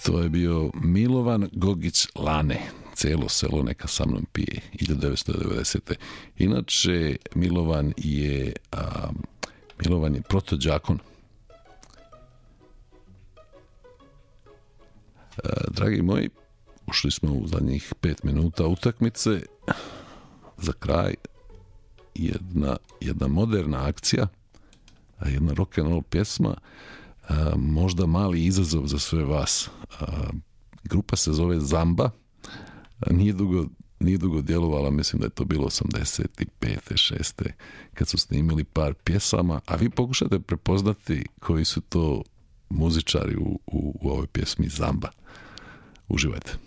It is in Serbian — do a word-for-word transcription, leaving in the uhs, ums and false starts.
To je bio Milovan Gogić Lane. Cijelo selo neka sa mnom pije, hiljadu devetsto devedesete. Inače, Milovan je a, Milovan je protođakon. A, dragi moji, ušli smo u zadnjih pet minuta utakmice. Za kraj jedna, jedna moderna akcija, jedna rock and roll pjesma, a, možda mali izazov za sve vas. A, grupa se zove Zamba. Nije dugo, nije dugo djelovala, mislim da je to bilo osamdeset pete, šeste kad su snimili par pjesama, a vi pokušate prepoznati koji su to muzičari u, u, u ovoj pjesmi Zamba. Uživajte.